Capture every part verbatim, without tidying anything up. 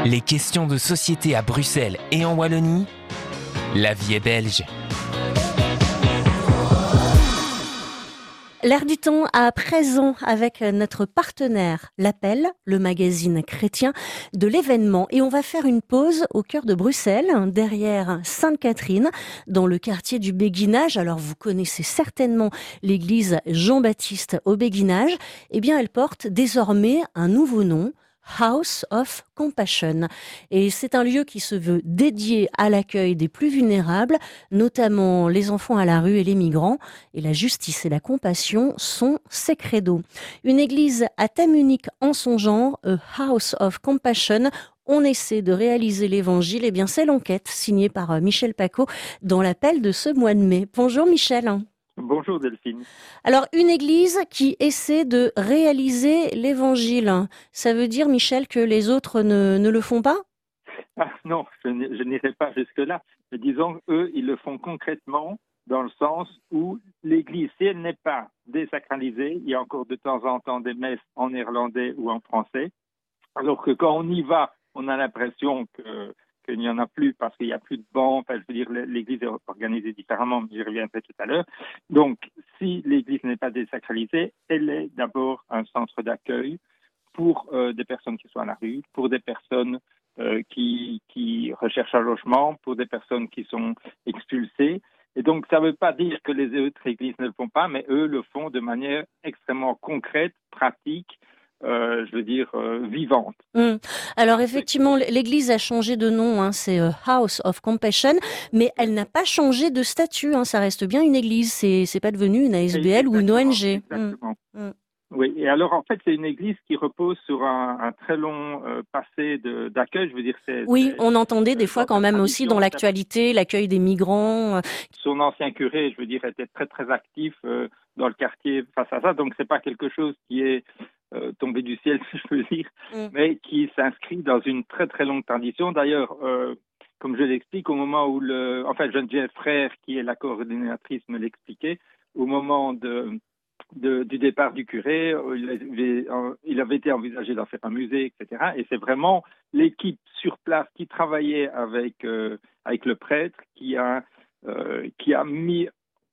Les questions de société à Bruxelles et en Wallonie, la vie est belge. L'air du temps à présent avec notre partenaire L'Appel, le magazine chrétien de l'événement. Et on va faire une pause au cœur de Bruxelles, derrière Sainte-Catherine, dans le quartier du Béguinage. Alors vous connaissez certainement l'église Jean-Baptiste au Béguinage. Eh bien elle porte désormais un nouveau nom, House of Compassion. Et c'est un lieu qui se veut dédié à l'accueil des plus vulnérables, notamment les enfants à la rue et les migrants. Et la justice et la compassion sont ses credos. Une église à thème unique en son genre, A House of Compassion. On essaie de réaliser l'évangile. Et bien c'est l'enquête signée par Michel Paco dans l'Appel de ce mois de mai. Bonjour Michel. Bonjour Delphine. Alors, une église qui essaie de réaliser l'évangile, ça veut dire, Michel, que les autres ne, ne le font pas ? Ah, non, je, je n'irai pas jusque-là. Mais disons, eux, ils le font concrètement dans le sens où l'église, si elle n'est pas désacralisée, il y a encore de temps en temps des messes en néerlandais ou en français, alors que quand on y va, on a l'impression que qu'il n'y en a plus parce qu'il n'y a plus de bancs. Enfin, je veux dire, l'église est organisée différemment, mais j'y reviendrai tout à l'heure. Donc, si l'église n'est pas désacralisée, elle est d'abord un centre d'accueil pour euh, des personnes qui sont à la rue, pour des personnes euh, qui, qui recherchent un logement, pour des personnes qui sont expulsées. Et donc, ça ne veut pas dire que les autres églises ne le font pas, mais eux le font de manière extrêmement concrète, pratique, Euh, je veux dire, euh, vivante. Mmh. Alors effectivement, l'église a changé de nom, hein, c'est House of Compassion, mais elle n'a pas changé de statut, hein, ça reste bien une église, c'est, c'est pas devenu une A S B L ou une O N G. Exactement. Mmh. Mmh. Oui, et alors en fait, c'est une église qui repose sur un, un très long euh, passé de, d'accueil, je veux dire, c'est... Oui, c'est, on entendait des euh, fois quand même aussi dans l'actualité l'accueil des migrants. Son ancien curé, je veux dire, était très très actif euh, dans le quartier face à ça, donc c'est pas quelque chose qui est euh, tombé du ciel, si je peux dire, mm. mais qui s'inscrit dans une très très longue tradition. D'ailleurs, euh, comme je l'explique, au moment où le, enfin Geneviève Frère, qui est la coordinatrice, me l'expliquait, au moment de, de du départ du curé, il avait, il avait été envisagé d'en faire un musée, et cetera. Et c'est vraiment l'équipe sur place qui travaillait avec euh, avec le prêtre qui a euh, qui a mis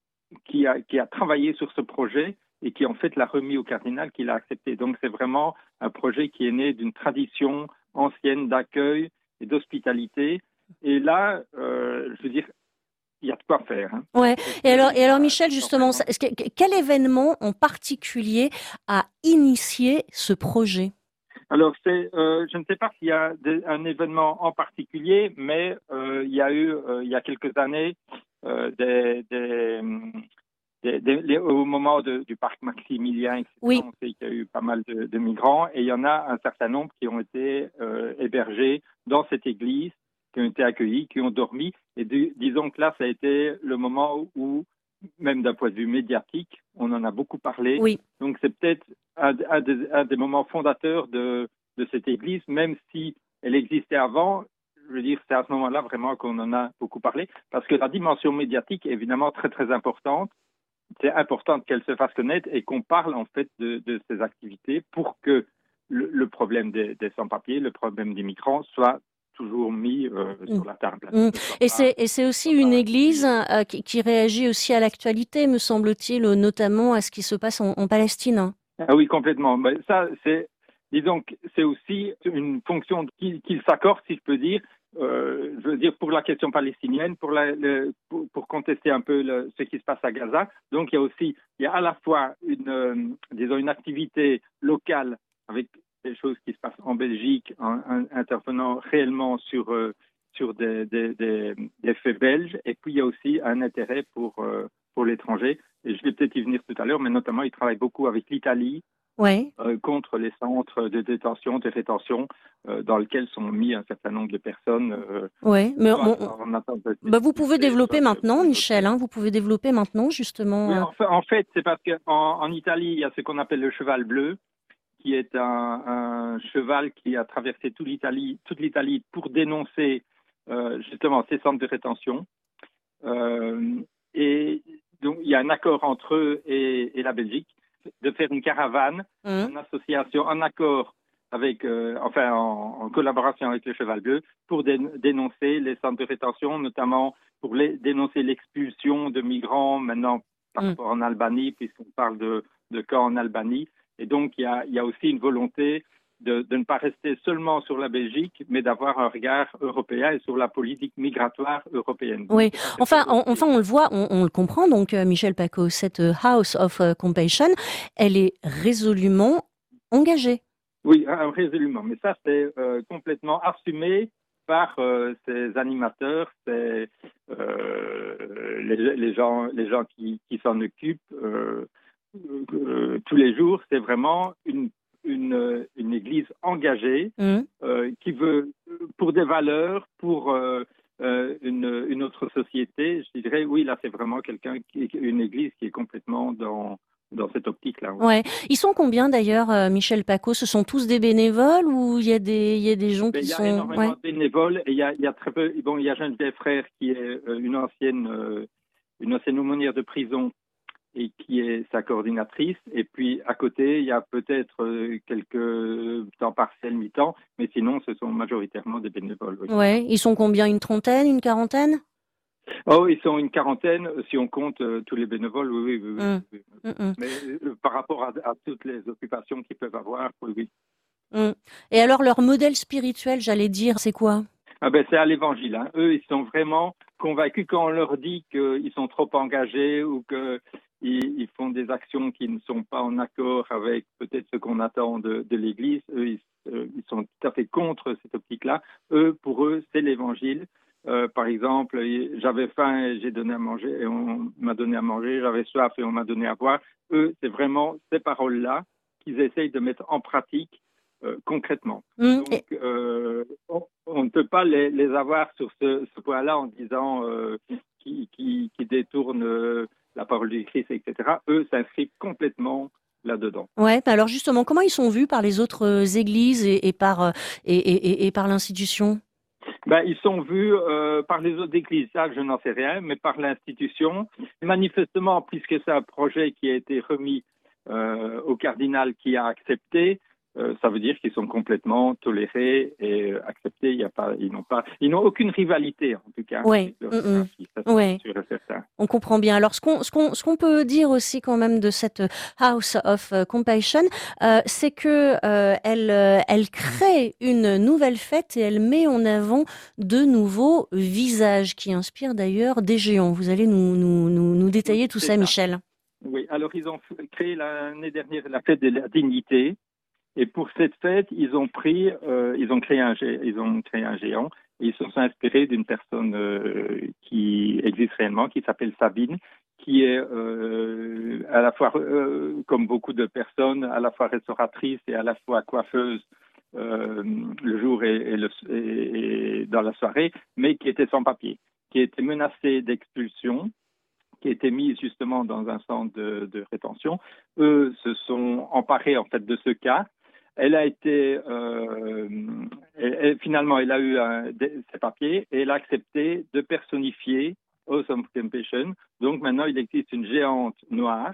qui a qui a travaillé sur ce projet et qui en fait l'a remis au cardinal, qui l'a accepté. Donc c'est vraiment un projet qui est né d'une tradition ancienne d'accueil et d'hospitalité. Et là, euh, je veux dire, il y a de quoi faire. Hein. Ouais. Et alors, et alors, Michel, justement, quel événement en particulier a initié ce projet ? Alors, c'est, euh, je ne sais pas s'il y a de, un événement en particulier, mais euh, il y a eu, euh, il y a quelques années, euh, des, des, des, des, des, au moment de, du parc Maximilien, et cetera, oui. On sait qu'il y a eu pas mal de, de migrants, et il y en a un certain nombre qui ont été euh, hébergés dans cette église, qui ont été accueillis, qui ont dormi, et de, disons que là, ça a été le moment où, même d'un point de vue médiatique, on en a beaucoup parlé. Oui. Donc, c'est peut-être un, un, des, un des moments fondateurs de, de cette église, même si elle existait avant. Je veux dire, c'est à ce moment-là vraiment qu'on en a beaucoup parlé, parce que la dimension médiatique est évidemment très, très importante. C'est important qu'elle se fasse connaître et qu'on parle en fait de, de ces activités pour que le, le problème des, des sans-papiers, le problème des migrants soit toujours mis euh, mmh. sur la table. Mmh. Et, c'est, et c'est aussi une église euh, qui, qui réagit aussi à l'actualité, me semble-t-il, notamment à ce qui se passe en, en Palestine. Ah oui, complètement. Ben, ça, c'est, disons que c'est aussi une fonction qu'il, qu'il s'accorde, si je peux dire, euh, je veux dire pour la question palestinienne, pour, la, le, pour, pour contester un peu le, ce qui se passe à Gaza. Donc il y a aussi, il y a à la fois une, euh, disons, une activité locale avec des choses qui se passent en Belgique, en, en intervenant réellement sur, euh, sur des, des, des, des faits belges. Et puis, il y a aussi un intérêt pour, euh, pour l'étranger. Et je vais peut-être y venir tout à l'heure, mais notamment, il travaille beaucoup avec l'Italie ouais. euh, contre les centres de détention, de rétention, euh, dans lesquels sont mis un certain nombre de personnes. Euh, oui, mais soit, on, on, bah vous pouvez développer maintenant, Michel, hein, vous pouvez développer maintenant, justement. Oui, en, fait, en fait, c'est parce qu'en en Italie, il y a ce qu'on appelle le cheval bleu, qui est un, un cheval qui a traversé toute l'Italie, toute l'Italie pour dénoncer euh, justement ces centres de rétention. Euh, et donc, il y a un accord entre eux et, et la Belgique de faire une caravane, mmh. en association, en accord avec, euh, enfin, en, en collaboration avec le Cheval Bleu, pour dé- dénoncer les centres de rétention, notamment pour les, dénoncer l'expulsion de migrants maintenant par Mm. rapport en Albanie, puisqu'on parle de, de cas en Albanie. Et donc, il y a, il y a aussi une volonté de, de ne pas rester seulement sur la Belgique, mais d'avoir un regard européen et sur la politique migratoire européenne. Donc, Oui, c'est pas quelque enfin, chose on, qui- enfin, on le voit, on, on le comprend. Donc, euh, Michel Paco, cette euh, House of euh, Compassion, elle est résolument engagée. Oui, euh, résolument. Mais ça, c'est euh, complètement assumé par euh, ces animateurs, ces, euh, les, les gens, les gens qui, qui s'en occupent euh, euh, tous les jours. C'est vraiment une, une, une église engagée Mm. euh, qui veut, pour des valeurs, pour euh, euh, une, une autre société. Je dirais, oui, là, c'est vraiment quelqu'un, qui, une église qui est complètement dans dans cette optique-là. Ouais. Ouais. Ils sont combien d'ailleurs, euh, Michel Paco? Ce sont tous des bénévoles ou il y a des, il y a des gens Mais qui il y a sont... énormément Ouais. de bénévoles et il y a, il y a très peu. Bon, il y a Geneviève Frère qui est euh, une ancienne, euh, une ancienne aumônière de prison et qui est sa coordinatrice. Et puis à côté, il y a peut-être euh, quelques temps partiels, mi-temps, mais sinon, ce sont majoritairement des bénévoles. Oui. Ouais. Ils sont combien? Une trentaine, une quarantaine? Oh, ils sont une quarantaine si on compte euh, tous les bénévoles. Oui, oui, oui. oui, Mm. oui. Mm, mm. Mais euh, par rapport à, à toutes les occupations qu'ils peuvent avoir, oui, oui. Mm. Et alors, leur modèle spirituel, j'allais dire, c'est quoi? Ah ben, c'est à l'évangile. Hein. Eux, ils sont vraiment convaincus quand on leur dit qu'ils sont trop engagés ou qu'ils ils font des actions qui ne sont pas en accord avec peut-être ce qu'on attend de, de l'Église. Eux, ils, euh, ils sont tout à fait contre cette optique-là. Eux, pour eux, c'est l'évangile. Euh, par exemple, j'avais faim et j'ai donné à manger et on m'a donné à manger. J'avais soif et on m'a donné à boire. Eux, c'est vraiment ces paroles-là qu'ils essayent de mettre en pratique euh, concrètement. Mm. Donc, Et... euh, on, on ne peut pas les, les avoir sur ce, ce point-là en disant euh, qui, qui, qui détournent euh, la parole du Christ, et cetera. Eux s'inscrivent complètement là-dedans. Ouais, bah alors justement, comment ils sont vus par les autres euh, églises et, et par, euh, et, et, et, et par l'institution? Ben, ils sont vus euh, par les autres églises, ça je n'en sais rien, mais par l'institution. Manifestement, puisque c'est un projet qui a été remis euh, au cardinal qui a accepté, euh, ça veut dire qu'ils sont complètement tolérés et euh, acceptés. Il y a pas, ils n'ont pas, ils n'ont aucune rivalité en tout cas Ouais, avec leur mm, mm. hiérarchie, ça, c'est Ouais. sûr et certain. On comprend bien. Alors, ce qu'on, ce qu'on, ce qu'on peut dire aussi quand même de cette House of Compassion, euh, c'est que euh, elle, euh, elle crée une nouvelle fête et elle met en avant de nouveaux visages qui inspirent d'ailleurs des géants. Vous allez nous, nous, nous, nous détailler Oui, tout c'est ça, ça. Michel. Oui, alors ils ont créé l'année dernière la fête de la dignité. Et pour cette fête, ils ont pris, euh, ils ont créé un, gé- ils ont créé un géant. Et ils se sont inspirés d'une personne euh, qui existe réellement, qui s'appelle Sabine, qui est euh, à la fois, euh, comme beaucoup de personnes, à la fois restauratrice et à la fois coiffeuse euh, le jour et, et, le, et, et dans la soirée, mais qui était sans papier, qui était menacée d'expulsion, qui était mise justement dans un centre de, de rétention. Eux se sont emparés en fait de ce cas. Elle a été, euh, elle, elle, finalement, elle a eu un, des, ses papiers et elle a accepté de personnifier House of Compassion. Donc maintenant, il existe une géante noire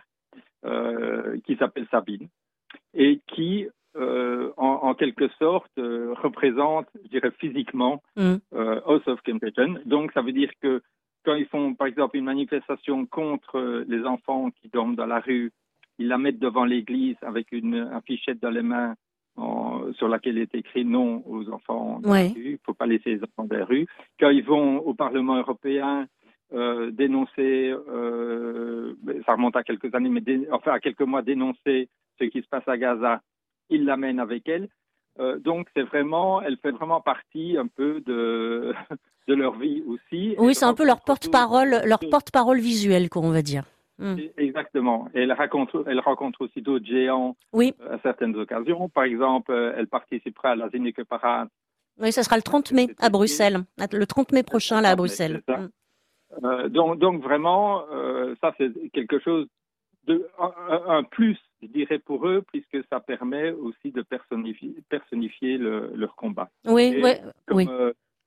euh, qui s'appelle Sabine et qui, euh, en, en quelque sorte, euh, représente, je dirais, physiquement Mm. euh, House of Compassion. Donc ça veut dire que quand ils font, par exemple, une manifestation contre les enfants qui dorment dans la rue, ils la mettent devant l'église avec une affichette dans les mains en, sur laquelle est écrit non aux enfants dans Ouais. la rue, il ne faut pas laisser les enfants dans la rue. Quand ils vont au Parlement européen euh, dénoncer, euh, ça remonte à quelques années, mais dé, enfin à quelques mois, dénoncer ce qui se passe à Gaza, ils l'amènent avec elle. Euh, donc c'est vraiment, elle fait vraiment partie un peu de, de leur vie aussi. Oui, Elle c'est un peu leur rencontre porte-parole, d'autres- leur porte-parole visuelle, quoi, on va dire. Mm. Exactement. Et elle rencontre, elle rencontre aussi d'autres géants Oui, euh, à certaines occasions. Par exemple, euh, elle participera à la Zinneke Parade. oui, ça sera le trente mai à Bruxelles. Le trente mai prochain, là, à Bruxelles. C'est ça. Mm. Euh, donc, donc vraiment, euh, ça c'est quelque chose de un, un plus, je dirais pour eux, puisque ça permet aussi de personnifier, personnifier le, leur combat. Oui, Et ouais, comme oui. euh, ça,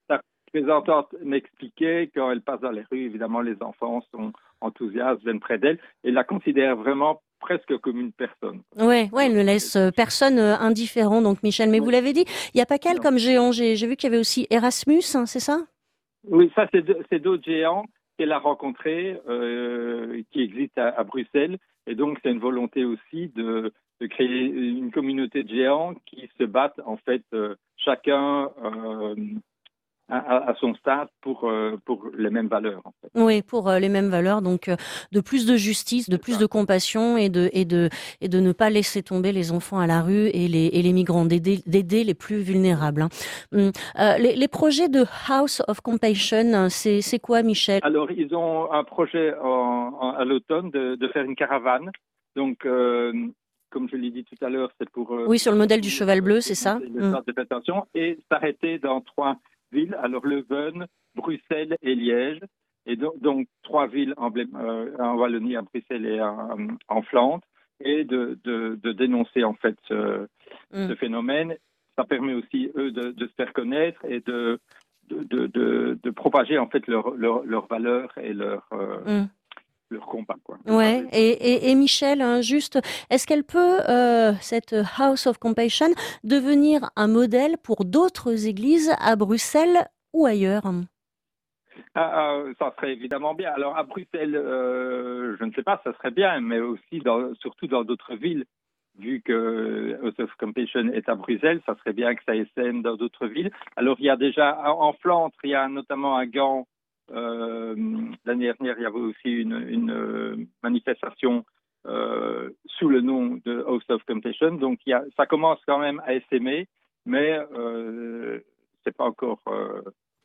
représentante m'expliquait, quand elle passe dans les rues, évidemment, les enfants sont enthousiastes, viennent près d'elle et la considèrent vraiment presque comme une personne. Ouais, ouais, elle ne laisse euh, personne euh, indifférent, donc Michel. Mais Oui. vous l'avez dit, il n'y a pas qu'elle Non. comme géant. J'ai, j'ai vu qu'il y avait aussi Erasmus, hein, c'est ça? Oui, ça, c'est, de- c'est d'autres géants qu'elle a rencontrés, euh, qui existent à, à Bruxelles. Et donc, c'est une volonté aussi de, de créer une communauté de géants qui se battent, en fait, euh, chacun euh, à, à son stade pour, euh, pour les mêmes valeurs, en fait. Oui, pour euh, les mêmes valeurs, donc euh, de plus de justice, de C'est plus ça. de compassion et de et de et de ne pas laisser tomber les enfants à la rue et les et les migrants, d'aider d'aider les plus vulnérables. Hein. Hum, euh, les, les projets de House of Compassion, hein, c'est c'est quoi, Michel? Alors, ils ont un projet en- en- à l'automne de, de faire une caravane. Donc, euh, comme je l'ai dit tout à l'heure, c'est pour euh, Oui, sur le modèle du cheval bleu, c'est ça? le Hum. centre de détention et s'arrêter dans trois villes, alors Leuven, Bruxelles et Liège. Et donc, donc trois villes emblém- euh, en Wallonie, à Bruxelles et en, en Flandre, et de, de, de dénoncer en fait ce, Hum. ce phénomène. Ça permet aussi eux de, de se faire connaître et de de, de, de, de propager en fait leurs leur, leur valeurs et leur euh, Hum. leur combat, quoi. Ouais, et, et, et Michel, hein, juste, est-ce qu'elle peut, euh, cette House of Compassion, devenir un modèle pour d'autres églises à Bruxelles ou ailleurs? Ah, ah, ça serait évidemment bien. Alors à Bruxelles, euh, je ne sais pas, ça serait bien, mais aussi dans, surtout dans d'autres villes. Vu que House of Compassion est à Bruxelles, ça serait bien que ça essaie dans d'autres villes. Alors il y a déjà en Flandre, il y a notamment à Gand. Euh, l'année dernière, il y avait aussi une, une euh, manifestation euh, sous le nom de House of Compassion. Donc il y a, ça commence quand même à essaimer, mais euh, c'est pas encore. Euh,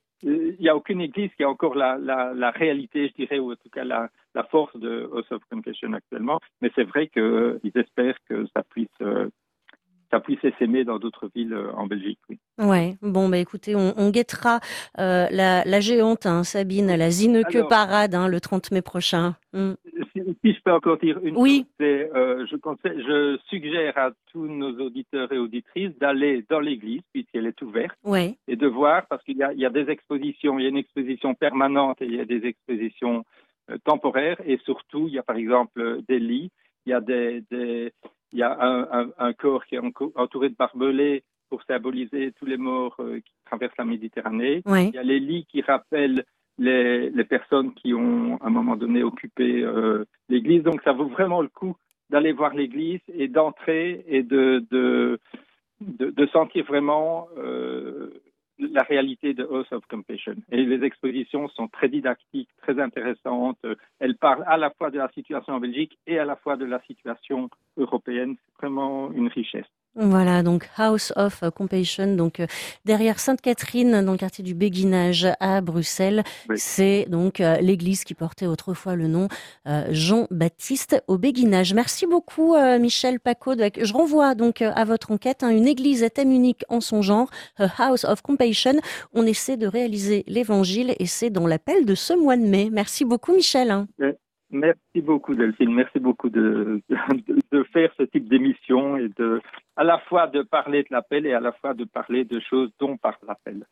il n'y a aucune église qui a encore la, la, la réalité, je dirais, ou en tout cas la, la force de House of Compassion actuellement. Mais c'est vrai qu'ils euh, espèrent que ça puisse, euh, ça puisse essaimer dans d'autres villes euh, en Belgique. Oui. Ouais, bon, bah écoutez, on, on guettera euh, la, la géante, hein, Sabine, à la Zineke Alors, Parade, hein, le trente mai prochain. Mm. Si, si je peux encore dire une Oui. chose, c'est euh, je, conseille, je suggère à tous nos auditeurs et auditrices d'aller dans l'église, puisqu'elle est ouverte, Ouais. et de voir, parce qu'il y a, il y a des expositions, il y a une exposition permanente et il y a des expositions euh, temporaires, et surtout, il y a par exemple des lits, il y a, des, des, il y a un, un, un corps qui est entouré de barbelés pour symboliser tous les morts euh, qui traversent la Méditerranée. Ouais. Il y a les lits qui rappellent les, les personnes qui ont à un moment donné occupé euh, l'église. Donc ça vaut vraiment le coup d'aller voir l'église et d'entrer et de, de, de, de sentir vraiment euh, la réalité de House of Compassion. Et les expositions sont très didactiques, très intéressantes. Elles parlent à la fois de la situation en Belgique et à la fois de la situation européenne. C'est vraiment une richesse. Voilà, donc House of Compassion, donc euh, derrière Sainte-Catherine, dans le quartier du Béguinage à Bruxelles. Oui. C'est donc euh, l'église qui portait autrefois le nom euh, Jean-Baptiste au Béguinage. Merci beaucoup, euh, Michel Pacaud. De... Je renvoie donc euh, à votre enquête, hein, une église à thème unique en son genre, A House of Compassion. On essaie de réaliser l'évangile et c'est dans l'appel de ce mois de mai. Merci beaucoup, Michel. Hein. Oui. Merci beaucoup Delphine, merci beaucoup de, de, de faire ce type d'émission et de, à la fois de parler de l'appel et à la fois de parler de choses dont parle l'appel.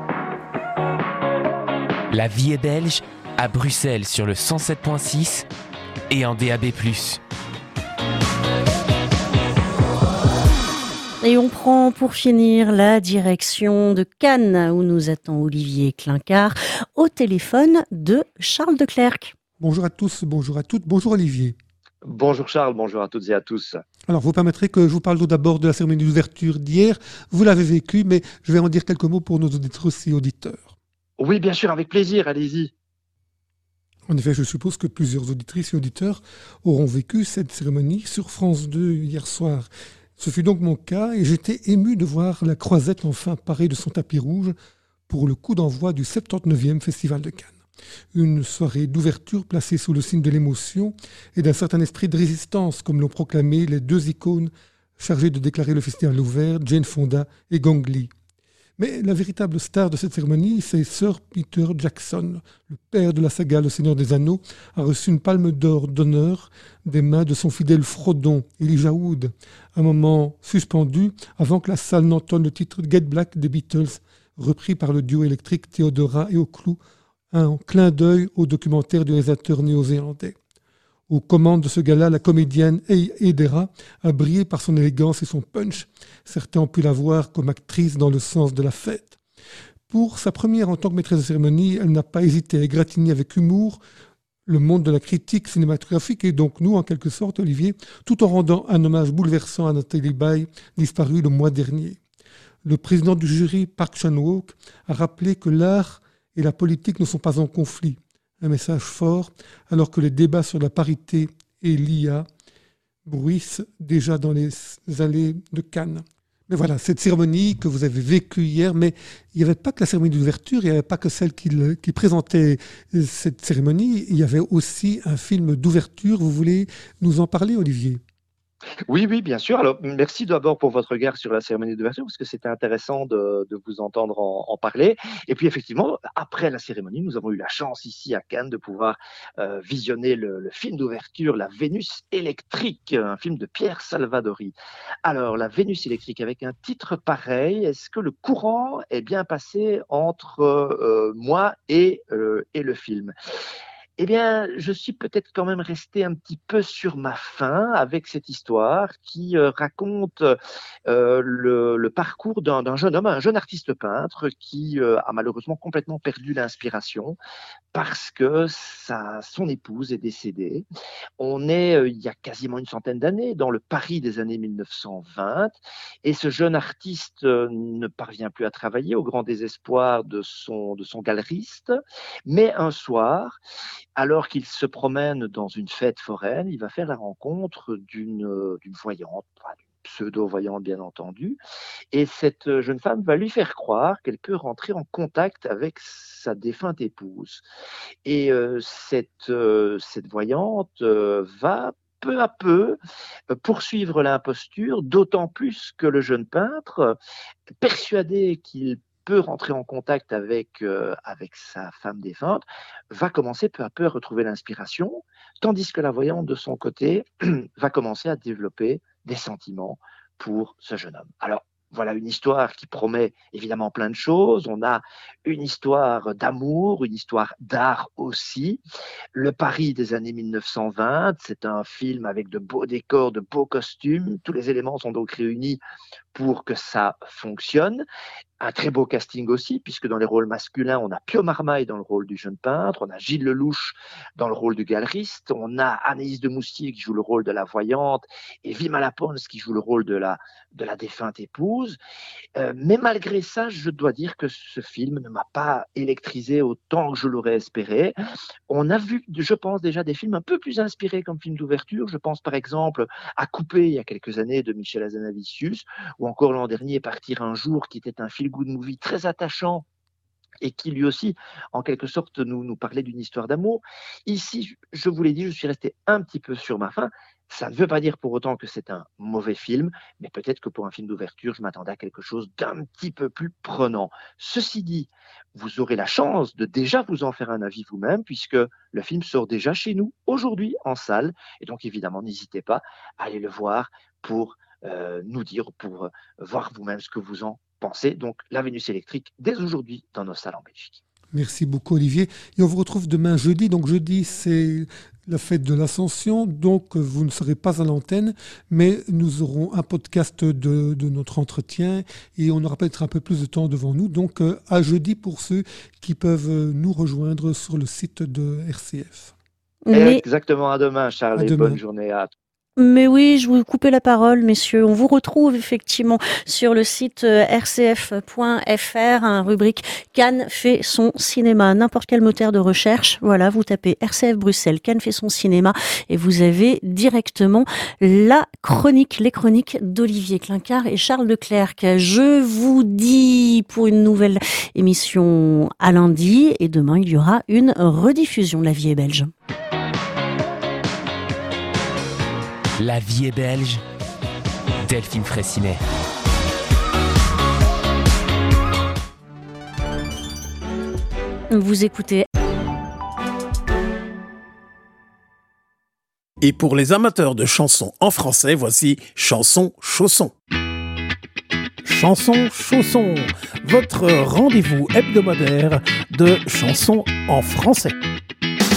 La vie est belge à Bruxelles sur le cent sept point six et en D A B plus. Et on prend pour finir la direction de Cannes où nous attend Olivier Clincard au téléphone de Charles de Clercq. Bonjour à tous, bonjour à toutes, bonjour Olivier. Bonjour Charles, bonjour à toutes et à tous. Alors vous permettrez que je vous parle tout d'abord de la cérémonie d'ouverture d'hier. Vous l'avez vécue, mais je vais en dire quelques mots pour nos auditeurs et auditeurs. Oui, bien sûr, avec plaisir, allez-y. En effet, je suppose que plusieurs auditrices et auditeurs auront vécu cette cérémonie sur France deux hier soir. Ce fut donc mon cas et j'étais ému de voir la Croisette enfin parée de son tapis rouge pour le coup d'envoi du soixante-dix-neuvième Festival de Cannes. Une soirée d'ouverture placée sous le signe de l'émotion et d'un certain esprit de résistance, comme l'ont proclamé les deux icônes chargées de déclarer le festival ouvert, Jane Fonda et Gong Li. Mais la véritable star de cette cérémonie, c'est Sir Peter Jackson, le père de la saga Le Seigneur des Anneaux, a reçu une palme d'or d'honneur des mains de son fidèle Frodon, Elijah Wood, un moment suspendu avant que la salle n'entonne le titre Get Black des Beatles, repris par le duo électrique Theodora et Oclou, un clin d'œil au documentaire du réalisateur néo-zélandais. Aux commandes de ce gala, la comédienne Edera a brillé par son élégance et son punch. Certains ont pu la voir comme actrice dans Le sens de la fête. Pour sa première en tant que maîtresse de cérémonie, elle n'a pas hésité à égratigner avec humour le monde de la critique cinématographique et donc nous, en quelque sorte, Olivier, tout en rendant un hommage bouleversant à Nathalie Baye, disparue le mois dernier. Le président du jury, Park Chan-wook, a rappelé que l'art et la politique ne sont pas en conflit. Un message fort, alors que les débats sur la parité et l'I A bruissent déjà dans les allées de Cannes. Mais voilà, cette cérémonie que vous avez vécue hier, mais il n'y avait pas que la cérémonie d'ouverture, il n'y avait pas que celle qui, le, qui présentait cette cérémonie, il y avait aussi un film d'ouverture. Vous voulez nous en parler, Olivier ? Oui, oui, bien sûr. Alors, merci d'abord pour votre regard sur la cérémonie d'ouverture, parce que c'était intéressant de, de vous entendre en, en parler. Et puis, effectivement, après la cérémonie, nous avons eu la chance ici à Cannes de pouvoir euh, visionner le, le film d'ouverture, La Vénus électrique, un film de Pierre Salvadori. Alors, La Vénus électrique, avec un titre pareil, est-ce que le courant est bien passé entre euh, moi et, euh, et le film ? Eh bien, je suis peut-être quand même resté un petit peu sur ma faim avec cette histoire qui euh, raconte euh, le, le parcours d'un, d'un jeune homme, un jeune artiste peintre qui euh, a malheureusement complètement perdu l'inspiration parce que sa, son épouse est décédée. On est, euh, il y a quasiment une centaine d'années, dans le Paris des années mille neuf cent vingt, et ce jeune artiste euh, ne parvient plus à travailler au grand désespoir de son, de son galeriste, mais un soir, alors qu'il se promène dans une fête foraine, il va faire la rencontre d'une, d'une voyante, enfin, d'une pseudo-voyante bien entendu, et cette jeune femme va lui faire croire qu'elle peut rentrer en contact avec sa défunte épouse. Et euh, cette, euh, cette voyante euh, va peu à peu poursuivre l'imposture, d'autant plus que le jeune peintre, persuadé qu'il peut rentrer en contact avec, euh, avec sa femme défunte, va commencer peu à peu à retrouver l'inspiration, tandis que la voyante, de son côté, va commencer à développer des sentiments pour ce jeune homme. Alors, voilà une histoire qui promet évidemment plein de choses. On a une histoire d'amour, une histoire d'art aussi. Le Paris des années mille neuf cent vingt, c'est un film avec de beaux décors, de beaux costumes. Tous les éléments sont donc réunis pour que ça fonctionne. Un très beau casting aussi, puisque dans les rôles masculins, on a Pio Marmaille dans le rôle du jeune peintre, on a Gilles Lelouch dans le rôle du galeriste, on a Anaïs de Moustier qui joue le rôle de la voyante, et Vima Pons qui joue le rôle de la, de la défunte épouse. Euh, mais malgré ça, je dois dire que ce film ne m'a pas électrisé autant que je l'aurais espéré. On a vu, je pense, déjà des films un peu plus inspirés comme film d'ouverture. Je pense par exemple à Coupé, il y a quelques années, de Michel Hazanavicius, ou encore l'an dernier, Partir un jour, qui était un feel-good movie très attachant et qui lui aussi, en quelque sorte, nous, nous parlait d'une histoire d'amour. Ici, je vous l'ai dit, je suis resté un petit peu sur ma faim. Ça ne veut pas dire pour autant que c'est un mauvais film, mais peut-être que pour un film d'ouverture, je m'attendais à quelque chose d'un petit peu plus prenant. Ceci dit, vous aurez la chance de déjà vous en faire un avis vous-même, puisque le film sort déjà chez nous, aujourd'hui, en salle. Et donc, évidemment, n'hésitez pas à aller le voir pour euh, nous dire, pour euh, voir vous-même ce que vous en pensez. Donc, La Vénus électrique, dès aujourd'hui, dans nos salles en Belgique. Merci beaucoup, Olivier. Et on vous retrouve demain jeudi. Donc jeudi, c'est la fête de l'Ascension. Donc vous ne serez pas à l'antenne, mais nous aurons un podcast de, de notre entretien et on aura peut-être un peu plus de temps devant nous. Donc à jeudi pour ceux qui peuvent nous rejoindre sur le site de R C F. Mais... Exactement, à demain, Charles, à et demain. Bonne journée à tous. Mais oui, je vous coupais la parole, messieurs. On vous retrouve effectivement sur le site r c f point f r, hein, rubrique Cannes fait son cinéma. N'importe quel moteur de recherche, voilà, vous tapez R C F Bruxelles, Cannes fait son cinéma, et vous avez directement la chronique, les chroniques d'Olivier Clincard et Charles Leclerc. Je vous dis pour une nouvelle émission à lundi, et demain il y aura une rediffusion de La Vie est belge. La vie est belge, Delphine Fraissinet. Vous écoutez. Et pour les amateurs de chansons en français, voici Chanson Chausson. Chanson Chausson, votre rendez-vous hebdomadaire de chansons en français.